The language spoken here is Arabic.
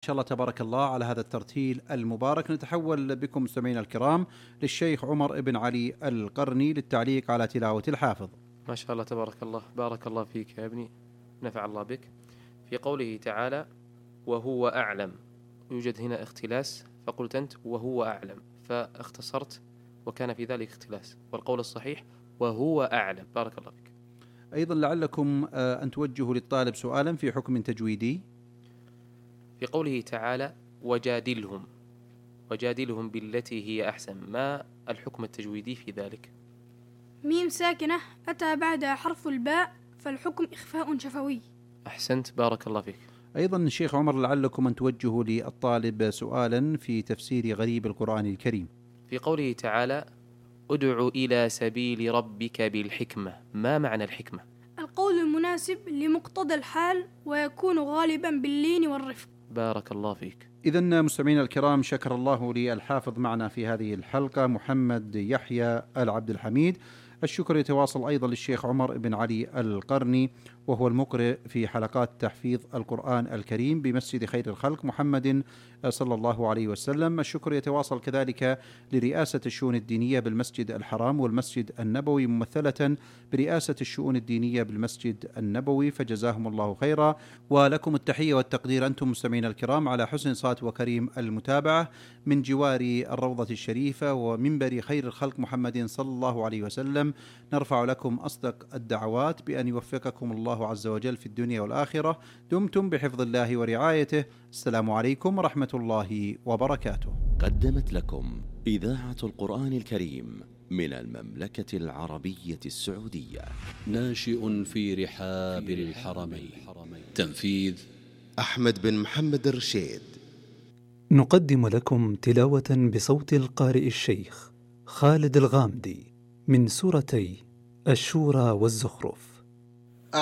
شاء الله تبارك الله على هذا الترتيل المبارك. نتحول بكم مستمعينا الكرام للشيخ عمر بن علي القرني للتعليق على تلاوة الحافظ. ما شاء الله تبارك الله، بارك الله فيك يا ابني، نفع الله بك. في قوله تعالى وهو أعلم، يوجد هنا اختلاس، فقلت أنت وهو أعلم، فاختصرت وكان في ذلك اختلاس، والقول الصحيح وهو أعلم. بارك الله فيك. أيضا لعلكم أن توجهوا للطالب سؤالا في حكم تجويدي. في قوله تعالى وجادلهم بالتي هي أحسن، ما الحكم التجويدي في ذلك؟ ميم ساكنة أتى بعدها حرف الباء، فالحكم إخفاء شفوي. أحسنت، بارك الله فيك. أيضا الشيخ عمر لعلكم أن توجهوا للطالب سؤالا في تفسير غريب القرآن الكريم. في قوله تعالى ادع إلى سبيل ربك بالحكمة، ما معنى الحكمة؟ القول المناسب لمقتضى الحال، ويكون غالبا باللين والرفق. بارك الله فيك. إذن مستمعينا الكرام، شكر الله للحافظ معنا في هذه الحلقة محمد يحيى العبد الحميد. الشكر يتواصل أيضا للشيخ عمر بن علي القرني، وهو المقرئ في حلقات تحفيظ القرآن الكريم بمسجد خير الخلق محمد صلى الله عليه وسلم. الشكر يتواصل كذلك لرئاسة الشؤون الدينية بالمسجد الحرام والمسجد النبوي، ممثلة برئاسة الشؤون الدينية بالمسجد النبوي، فجزاهم الله خيرا. ولكم التحية والتقدير أنتم مستمعين الكرام على حسن صوت وكريم المتابعة من جوار الروضة الشريفة ومنبر خير الخلق محمد صلى الله عليه وسلم. نرفع لكم أصدق الدعوات بأن يوفقكم الله عز وجل في الدنيا والآخرة. دمتم بحفظ الله ورعايته. السلام عليكم ورحمة الله وبركاته. قدمت لكم إذاعة القرآن الكريم من المملكة العربية السعودية. ناشئ في رحاب الحرمين. تنفيذ أحمد بن محمد الرشيد. نقدم لكم تلاوة بصوت القارئ الشيخ خالد الغامدي من سورتي الشورى والزخرف.